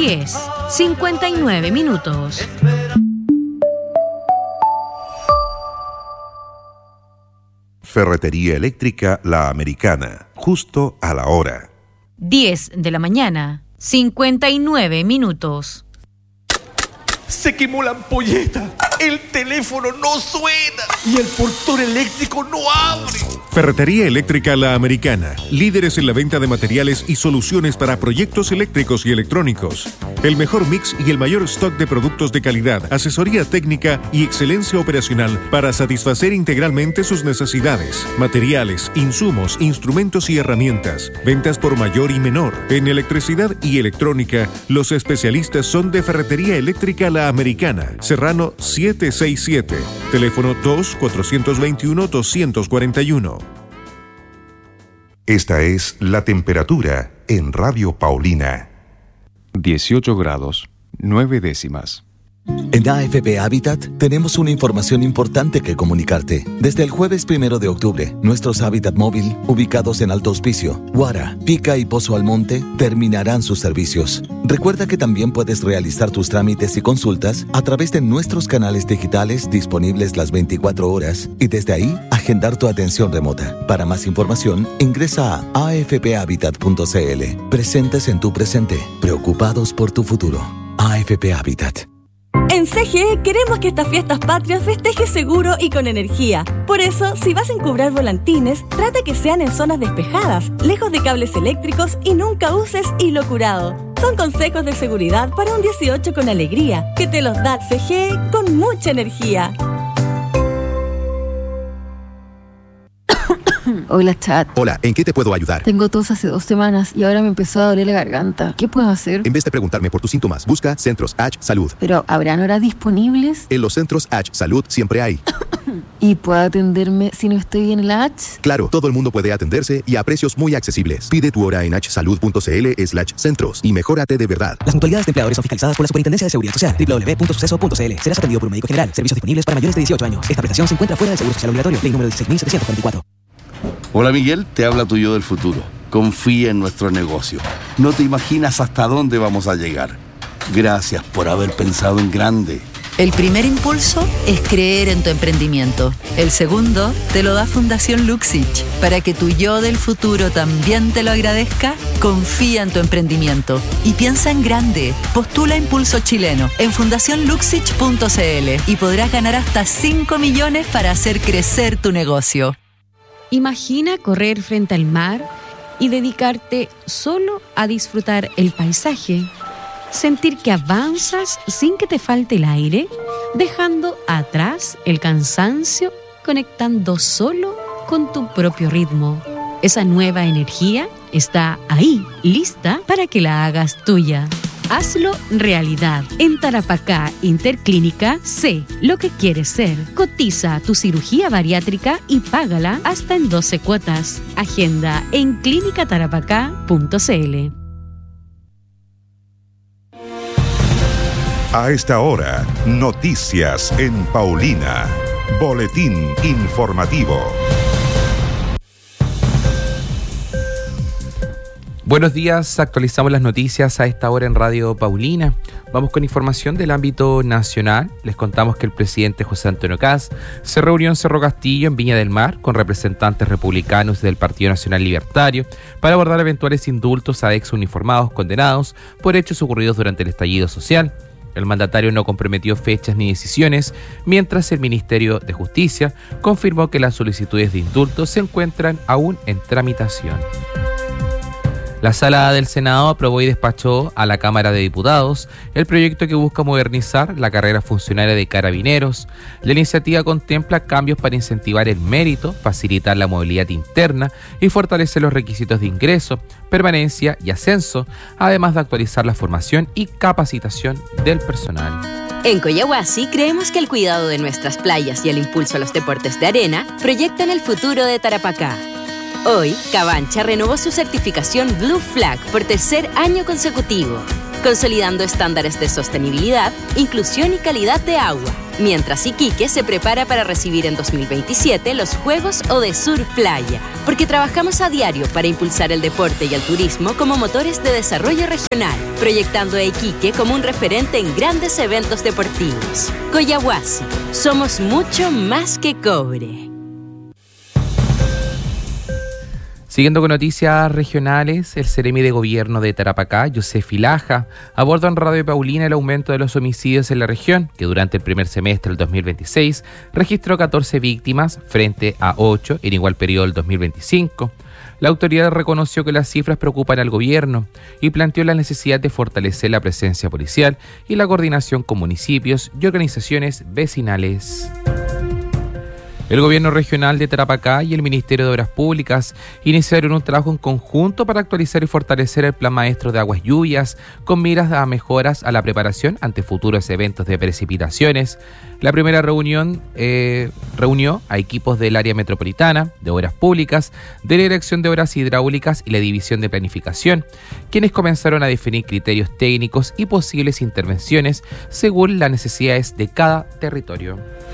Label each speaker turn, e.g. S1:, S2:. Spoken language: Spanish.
S1: 10:59.
S2: Ferretería Eléctrica La Americana, justo a la hora.
S1: 10:59.
S3: Se quemó la ampolleta, el teléfono no suena y el portón eléctrico no abre.
S4: Ferretería Eléctrica La Americana, líderes en la venta de materiales y soluciones para proyectos eléctricos y electrónicos. El mejor mix y el mayor stock de productos de calidad, asesoría técnica y excelencia operacional para satisfacer integralmente sus necesidades. Materiales, insumos, instrumentos y herramientas. Ventas por mayor y menor. En electricidad y electrónica, los especialistas son de Ferretería Eléctrica La Americana, Serrano 767, teléfono 2-421-241.
S2: Esta es la temperatura en Radio Paulina.
S5: 18 grados, 9 décimas.
S6: En AFP Habitat tenemos una información importante que comunicarte. Desde el jueves 1 de octubre, nuestros Habitat móvil, ubicados en Alto Hospicio, Guara, Pica y Pozo Almonte, terminarán sus servicios. Recuerda que también puedes realizar tus trámites y consultas a través de nuestros canales digitales disponibles las 24 horas y desde ahí agendar tu atención remota. Para más información, ingresa a afphabitat.cl. Presentes en tu presente, preocupados por tu futuro. AFP Habitat.
S7: En CGE queremos que estas fiestas patrias festejes seguro y con energía. Por eso, si vas a encubrar volantines, trata que sean en zonas despejadas, lejos de cables eléctricos y nunca uses hilo curado. Son consejos de seguridad para un 18 con alegría, que te los da CGE con mucha energía.
S8: Hola, chat.
S9: Hola, ¿en qué te puedo ayudar?
S8: Tengo tos hace 2 semanas y ahora me empezó a doler la garganta. ¿Qué puedo hacer?
S9: En vez de preguntarme por tus síntomas, busca Centros H Salud.
S8: ¿Pero habrán horas disponibles?
S9: En los Centros H Salud siempre hay.
S8: ¿Y puedo atenderme si no estoy en la H?
S9: Claro, todo el mundo puede atenderse y a precios muy accesibles. Pide tu hora en hsalud.cl/centros y mejórate de verdad.
S10: Las mutualidades de empleadores son fiscalizadas por la Superintendencia de Seguridad Social. www.suceso.cl. Serás atendido por un médico general. Servicios disponibles para mayores de 18 años. Esta prestación se encuentra fuera del Seguro Social Obligatorio. Ley número 16.744.
S11: Hola Miguel, te habla tu yo del futuro. Confía en nuestro negocio. No te imaginas hasta dónde vamos a llegar. Gracias por haber pensado en grande.
S12: El primer impulso es creer en tu emprendimiento. El segundo te lo da Fundación Luxich. Para que tu yo del futuro también te lo agradezca, confía en tu emprendimiento y piensa en grande. Postula Impulso Chileno en fundacionluxich.cl y podrás ganar hasta 5 millones para hacer crecer tu negocio.
S13: Imagina correr frente al mar y dedicarte solo a disfrutar el paisaje. Sentir que avanzas sin que te falte el aire, dejando atrás el cansancio, conectando solo con tu propio ritmo. Esa nueva energía está ahí, lista para que la hagas tuya. Hazlo realidad. En Tarapacá Interclínica, sé lo que quieres ser. Cotiza tu cirugía bariátrica y págala hasta en 12 cuotas. Agenda en clinicatarapacá.cl.
S2: A esta hora, noticias en Paulina. Boletín informativo.
S14: Buenos días, actualizamos las noticias a esta hora en Radio Paulina. Vamos con información del ámbito nacional. Les contamos que el presidente José Antonio Kast se reunió en Cerro Castillo, en Viña del Mar, con representantes republicanos del Partido Nacional Libertario para abordar eventuales indultos a ex uniformados condenados por hechos ocurridos durante el estallido social. El mandatario no comprometió fechas ni decisiones, mientras el Ministerio de Justicia confirmó que las solicitudes de indulto se encuentran aún en tramitación. La Sala del Senado aprobó y despachó a la Cámara de Diputados el proyecto que busca modernizar la carrera funcionaria de carabineros. La iniciativa contempla cambios para incentivar el mérito, facilitar la movilidad interna y fortalecer los requisitos de ingreso, permanencia y ascenso, además de actualizar la formación y capacitación del personal.
S15: En Coyahuasi creemos que el cuidado de nuestras playas y el impulso a los deportes de arena proyectan el futuro de Tarapacá. Hoy, Cabancha renovó su certificación Blue Flag por 3er año consecutivo. consolidando estándares de sostenibilidad, inclusión y calidad de agua. Mientras Iquique se prepara para recibir en 2027 los Juegos Odesur Playa, porque trabajamos a diario para impulsar el deporte y el turismo como motores de desarrollo regional, proyectando a Iquique como un referente en grandes eventos deportivos. Coyahuasi, somos mucho más que cobre.
S14: Siguiendo con noticias regionales, el Seremi de Gobierno de Tarapacá, Josefi Laja, aborda en Radio Paulina el aumento de los homicidios en la región, que durante el primer semestre del 2026 registró 14 víctimas frente a 8 en igual periodo del 2025. La autoridad reconoció que las cifras preocupan al gobierno y planteó la necesidad de fortalecer la presencia policial y la coordinación con municipios y organizaciones vecinales. El Gobierno Regional de Tarapacá y el Ministerio de Obras Públicas iniciaron un trabajo en conjunto para actualizar y fortalecer el Plan Maestro de Aguas Lluvias con miras a mejoras a la preparación ante futuros eventos de precipitaciones. La primera reunión reunió a equipos del área metropolitana, de Obras Públicas, de la Dirección de Obras Hidráulicas y la División de Planificación, quienes comenzaron a definir criterios técnicos y posibles intervenciones según las necesidades de cada territorio.